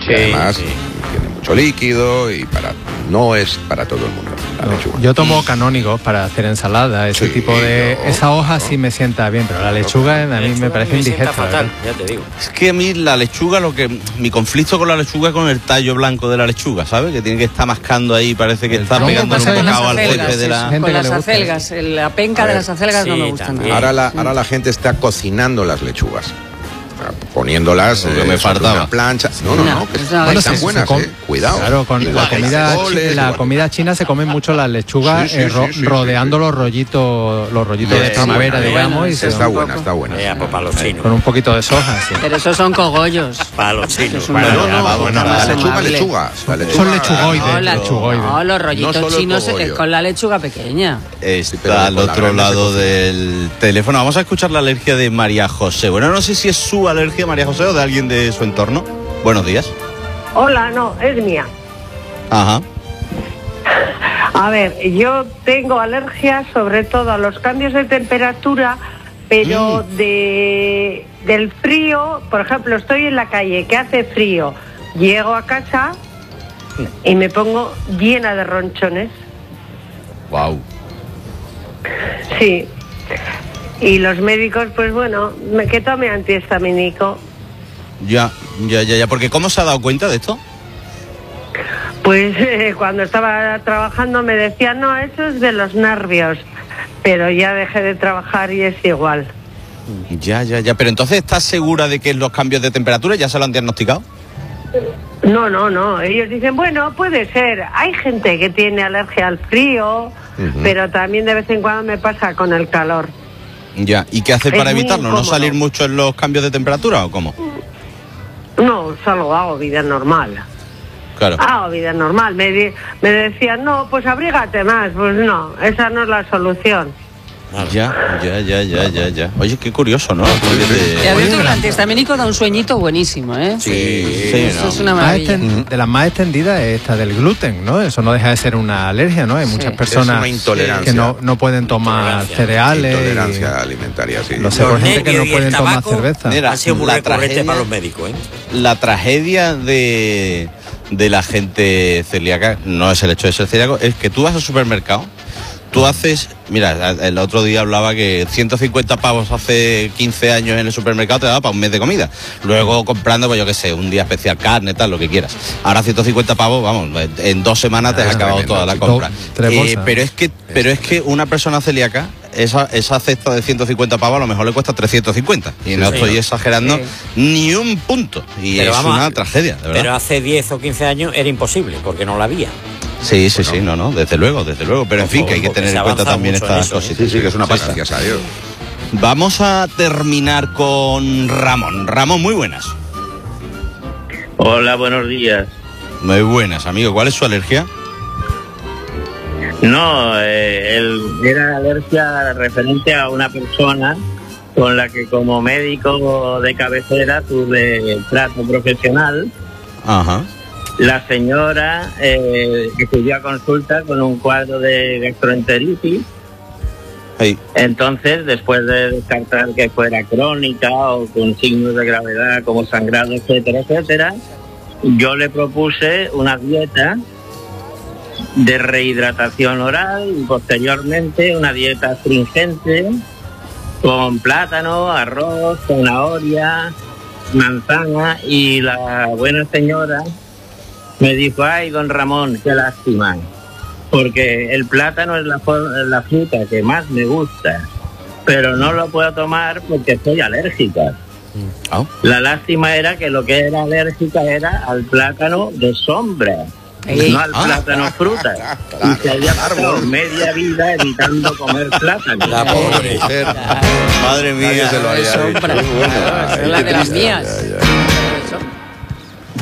Sí, y además tiene mucho líquido y no es para todo el mundo la lechuga. Yo tomo canónigos para hacer ensalada, ese tipo de... Esa hoja sí me sienta bien, pero la lechuga a mí me parece indigesta. Fatal, ya te digo. Es que a mí la lechuga, mi conflicto con la lechuga es con el tallo blanco de la lechuga, ¿sabes? Que tiene que estar mascando ahí, parece que está pegando un bocado al golpe de la... Con las acelgas, la penca de las acelgas no me gusta nada. Ahora la gente está cocinando las lechugas. Poniéndolas me faltaba. Una plancha. No, que están buenas, cuidado. Claro, con la comida china se comen mucho las lechugas rodeando los rollitos de primavera, digamos. Y está buena. Pues para los chinos. Con un poquito de soja, sí. Pero esos son cogollos. Para los chinos. La lechuga. Son lechugoides. No, los rollitos chinos con la lechuga pequeña. Está al otro lado del teléfono. Vamos a escuchar la alergia de María José. Bueno, no sé si es su alergia, María José, o de alguien de su entorno. Buenos días. Hola, no, es mía. Ajá. A ver, yo tengo alergia sobre todo a los cambios de temperatura, pero del frío. Por ejemplo, estoy en la calle, que hace frío, llego a casa y me pongo llena de ronchones. Wow. Sí. Y los médicos, pues bueno, que tome antihistamínico. Ya, porque ¿cómo se ha dado cuenta de esto? Pues cuando estaba trabajando me decían, no, eso es de los nervios, pero ya dejé de trabajar y es igual. Ya, pero entonces ¿estás segura de que es los cambios de temperatura? ¿Ya se lo han diagnosticado? No, ellos dicen, bueno, puede ser, hay gente que tiene alergia al frío, pero también de vez en cuando me pasa con el calor. Ya, ¿y qué haces para evitarlo? ¿No salir mucho en los cambios de temperatura o cómo? No, salgo, hago vida normal. Claro. Hago vida normal. Me decían, no, pues abrígate más. Pues no, esa no es la solución. Ya. Oye, qué curioso, ¿no? Y a ver, el antihistamínico da un sueñito buenísimo, ¿eh? Sí, eso es una maravilla. De las más extendidas es esta del gluten, ¿no? Eso no deja de ser una alergia, ¿no? Hay muchas personas que no pueden tomar cereales. Intolerancia alimentaria, sí. Lo sé por gente que no pueden tomar cerveza. Ha sido muy recurrente para los médicos, ¿eh? La tragedia de la gente celíaca no es el hecho de ser celíaco, es que tú vas al supermercado. Tú haces, mira, el otro día hablaba que 150 pavos hace 15 años en el supermercado te daba para un mes de comida. Luego comprando, pues yo qué sé, un día especial, carne, tal, lo que quieras. Ahora 150 pavos, vamos, en 2 semanas te has acabado toda la compra. Pero es que una persona celíaca, esa cesta de 150 pavos a lo mejor le cuesta 350. Y no estoy exagerando ni un punto. Y pero es una tragedia, de verdad. Pero hace 10 o 15 años era imposible, porque no la había. Sí, no, desde luego, pero en fin, que hay que tener en cuenta también estas cositas. Sí, que es una pasada, gracias a Dios. Vamos a terminar con Ramón. Ramón, muy buenas. Hola, buenos días. Muy buenas, amigo. ¿Cuál es su alergia? No, era alergia referente a una persona con la que como médico de cabecera tuve trato profesional. Ajá. La señora acudió a consulta con un cuadro de gastroenteritis. Hey. Entonces, después de descartar que fuera crónica o con signos de gravedad como sangrado, etcétera, yo le propuse una dieta de rehidratación oral y posteriormente una dieta astringente con plátano, arroz, zanahoria, manzana, y la buena señora me dijo, ay, don Ramón, qué lástima, porque el plátano es la fruta que más me gusta, pero no lo puedo tomar porque soy alérgica. La lástima era que lo que era alérgica era al plátano de sombra, no al plátano fruta. Claro, y se había pasado media vida evitando comer plátano. La pobre mujer. Madre mía, se lo había sombra. Es la de las mías.